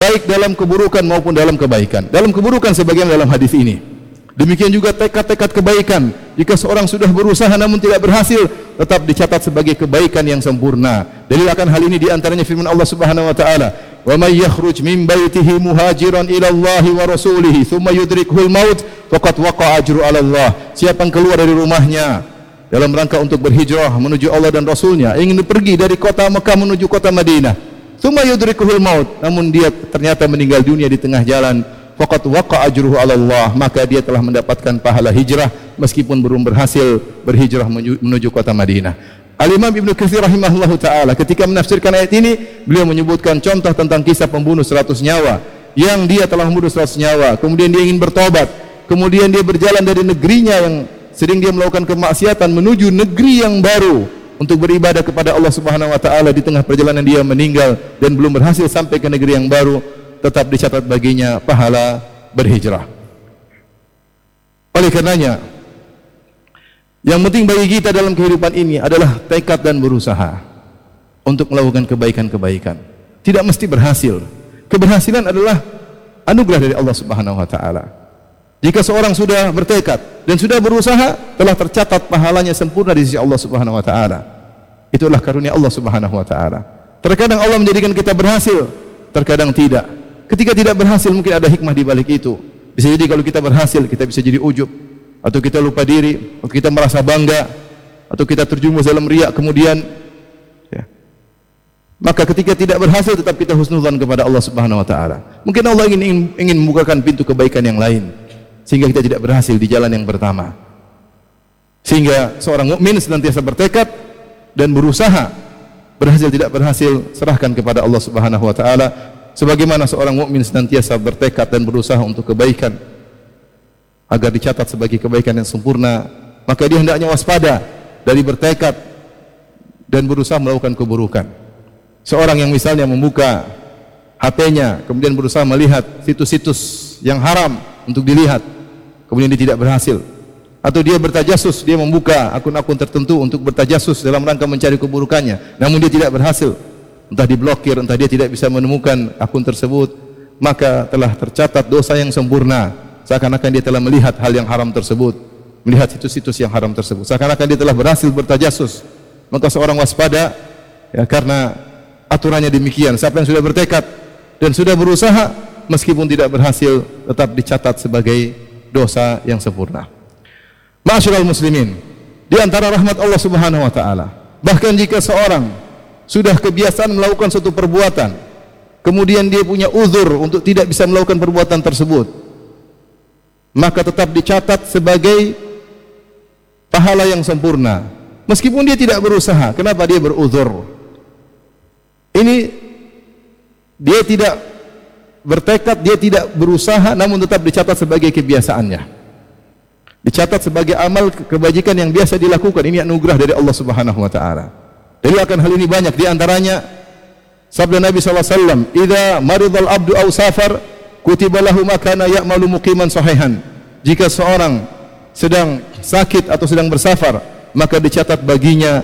baik dalam keburukan maupun dalam kebaikan. Dalam keburukan sebagaimana dalam hadis ini. Demikian juga tekad-tekad kebaikan. Jika seorang sudah berusaha namun tidak berhasil, tetap dicatat sebagai kebaikan yang sempurna. Dalil akan hal ini di antaranya firman Allah Subhanahu wa taala, "Wa may yakhruj min baitihi muhajiran ila Allah wa rasulih, thumma yudrikuhul maut, faqad waqa'a ajru 'ala Allah." Siapa yang keluar dari rumahnya dalam rangka untuk berhijrah menuju Allah dan Rasulnya, ingin pergi dari kota Mekah menuju kota Madinah, thumma yudrikuhul maut, namun dia ternyata meninggal dunia di tengah jalan, faqad waqa'a ajruhu 'ala Allah, maka dia telah mendapatkan pahala hijrah meskipun belum berhasil berhijrah menuju kota Madinah. Al-Imam Ibnu Katsir rahimahullahu taala ketika menafsirkan ayat ini, beliau menyebutkan contoh tentang kisah pembunuh 100 nyawa yang dia telah membunuh 100 nyawa, kemudian dia ingin bertobat, kemudian dia berjalan dari negerinya yang sering dia melakukan kemaksiatan menuju negeri yang baru untuk beribadah kepada Allah Subhanahu wa taala. Di tengah perjalanan dia meninggal dan belum berhasil sampai ke negeri yang baru, tetap dicatat baginya pahala berhijrah. Oleh karenanya, yang penting bagi kita dalam kehidupan ini adalah tekad dan berusaha untuk melakukan kebaikan-kebaikan. Tidak mesti berhasil. Keberhasilan adalah anugerah dari Allah Subhanahu wa taala. Jika seorang sudah bertekad dan sudah berusaha, telah tercatat pahalanya sempurna di sisi Allah Subhanahu wa taala. Itulah karunia Allah Subhanahu wa taala. Terkadang Allah menjadikan kita berhasil, terkadang tidak. Ketika tidak berhasil mungkin ada hikmah di balik itu. Bisa jadi kalau kita berhasil kita bisa jadi ujub, atau kita lupa diri, atau kita merasa bangga, atau kita terjumus dalam riya kemudian ya. Maka ketika tidak berhasil tetap kita husnudzan kepada Allah Subhanahu wa taala. Mungkin Allah ingin membukakan pintu kebaikan yang lain sehingga kita tidak berhasil di jalan yang pertama. Sehingga seorang mukmin senantiasa bertekad dan berusaha. Berhasil tidak berhasil serahkan kepada Allah Subhanahu wa taala. Sebagaimana seorang mukmin senantiasa bertekad dan berusaha untuk kebaikan agar dicatat sebagai kebaikan yang sempurna, maka dia hendaknya waspada dari bertekad dan berusaha melakukan keburukan. Seorang yang misalnya membuka HP-nya kemudian berusaha melihat situs-situs yang haram untuk dilihat, kemudian dia tidak berhasil. Atau dia bertajasus, dia membuka akun-akun tertentu untuk bertajasus dalam rangka mencari keburukannya, namun dia tidak berhasil. Entah diblokir, entah dia tidak bisa menemukan akun tersebut, maka telah tercatat dosa yang sempurna. Seakan-akan dia telah melihat hal yang haram tersebut, melihat situs-situs yang haram tersebut. Seakan-akan dia telah berhasil bertajasus. Maka seorang waspada, ya, karena aturannya demikian. Siapa yang sudah bertekad dan sudah berusaha, meskipun tidak berhasil, tetap dicatat sebagai dosa yang sempurna. Ma'asyiral muslimin, di antara rahmat Allah Subhanahu wa taala, bahkan jika seorang sudah kebiasaan melakukan suatu perbuatan, kemudian dia punya uzur untuk tidak bisa melakukan perbuatan tersebut, maka tetap dicatat sebagai pahala yang sempurna meskipun dia tidak berusaha. Kenapa dia beruzur? Ini dia tidak bertekad, dia tidak berusaha, namun tetap dicatat sebagai kebiasaannya, dicatat sebagai amal kebajikan yang biasa dilakukan. Ini anugerah dari Allah Subhanahu wa taala. Jadi akan hal ini banyak, di antaranya sabda Nabi sallallahu alaihi wasallam, "Idza maridal abdu aw safar, kutiba lahu ma kana ya'malu muqiman sahihan." Jika seorang sedang sakit atau sedang bersafar, maka dicatat baginya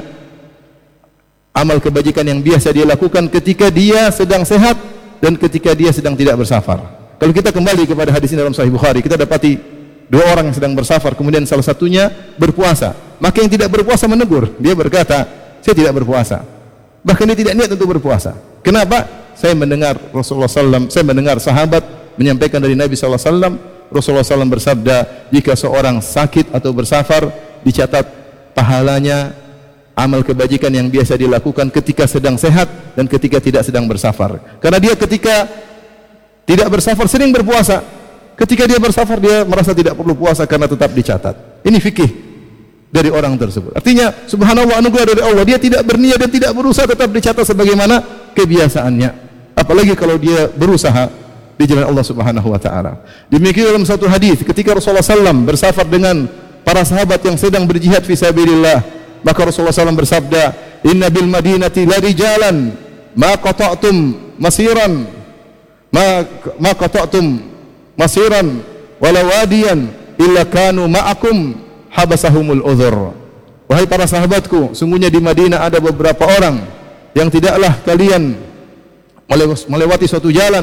amal kebajikan yang biasa dia lakukan ketika dia sedang sehat dan ketika dia sedang tidak bersafar. Kalau kita kembali kepada hadis ini dalam Sahih Bukhari, kita dapati dua orang yang sedang bersafar, kemudian salah satunya berpuasa. Maka yang tidak berpuasa menegur, dia berkata, "Saya tidak berpuasa." Bahkan dia tidak niat untuk berpuasa. Kenapa? Saya mendengar Rasulullah SAW, saya mendengar sahabat menyampaikan dari Nabi SAW, Rasulullah SAW bersabda, jika seorang sakit atau bersafar, dicatat pahalanya amal kebajikan yang biasa dilakukan ketika sedang sehat dan ketika tidak sedang bersafar. Karena dia ketika tidak bersafar sering berpuasa, ketika dia bersafar dia merasa tidak perlu puasa karena tetap dicatat. Ini fikih dari orang tersebut. Artinya subhanallah, anugerah dari Allah, dia tidak berniat dan tidak berusaha, tetap dicatat sebagaimana kebiasaannya. Apalagi kalau dia berusaha di jalan Allah Subhanahu wa taala. Demikian dalam satu hadis ketika Rasulullah SAW bersafar dengan para sahabat yang sedang berjihad fi sabilillah, maka Rasulullah SAW bersabda, "Inna bil madinati la rijalan ma qata'tum masiran ma qata'tum masiran wala wadiyan illa kanu ma'akum habasahumul udhur." Wahai para sahabatku, sungguhnya di Madinah ada beberapa orang yang tidaklah kalian melewati suatu jalan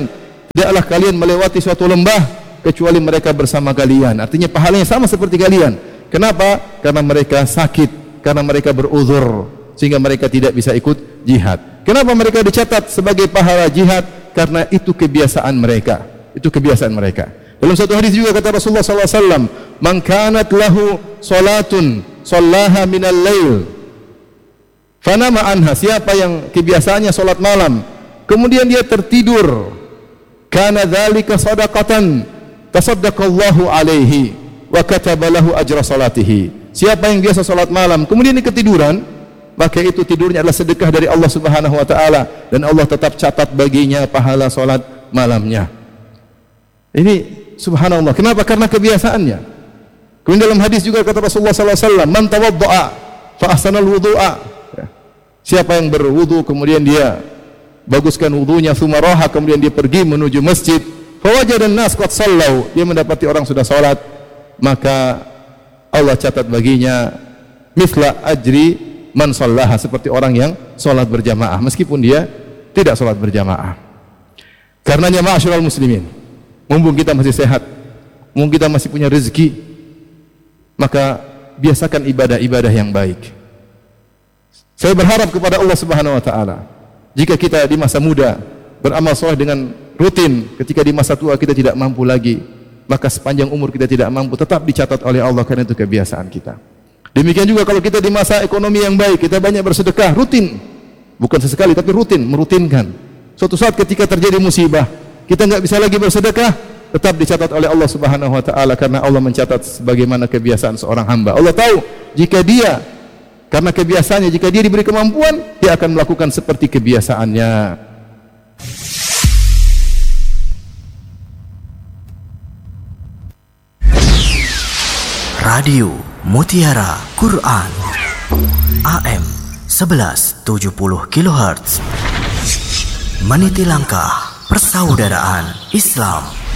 tidaklah kalian melewati suatu lembah kecuali mereka bersama kalian. Artinya pahalanya sama seperti kalian. Kenapa? Karena mereka sakit, karena mereka beruzur, sehingga mereka tidak bisa ikut jihad. Kenapa mereka dicatat sebagai pahala jihad? Karena itu kebiasaan mereka. Itu kebiasaan mereka. Dalam satu hadis juga kata Rasulullah SAW, "Man kanat lahu salatun sallaha minal lail fanama anha." Siapa yang kebiasaannya salat malam, kemudian dia tertidur, kana dzalika shadaqatan tasaddaqallahu alaihi wa kataba lahu ajra salatihi. Siapa yang biasa salat malam kemudian dia ketiduran, maka itu tidurnya adalah sedekah dari Allah Subhanahu wa taala dan Allah tetap catat baginya pahala salat malamnya. Ini subhanallah. Kenapa? Karena kebiasaannya. Kemudian dalam hadis juga kata Rasulullah sallallahu alaihi wasallam, "Man tawaddaa fa ahsanal wudu'a." Siapa yang berwudu kemudian dia baguskan wudunya, tsumma raha, kemudian dia pergi menuju masjid, fawajada an-nas qad sallau, dia mendapati orang sudah salat, maka Allah catat baginya misla ajri man sallaha, seperti orang yang salat berjamaah meskipun dia tidak salat berjamaah. Karenanya ma'asyiral muslimin, mumpung kita masih sehat, mumpung kita masih punya rezeki, maka biasakan ibadah-ibadah yang baik. Saya berharap kepada Allah Subhanahu wa taala, jika kita di masa muda beramal soleh dengan rutin, ketika di masa tua kita tidak mampu lagi, maka sepanjang umur kita tidak mampu, tetap dicatat oleh Allah karena itu kebiasaan kita. Demikian juga kalau kita di masa ekonomi yang baik, kita banyak bersedekah rutin, bukan sesekali tapi rutin, merutinkan. Suatu saat ketika terjadi musibah, kita enggak bisa lagi bersedekah, tetap dicatat oleh Allah Subhanahu wa taala karena Allah mencatat sebagaimana kebiasaan seorang hamba. Allah tahu jika dia karena kebiasaannya, jika dia diberi kemampuan, dia akan melakukan seperti kebiasaannya. Radio Mutiara Quran AM 1170 kHz, meniti langkah persaudaraan Islam.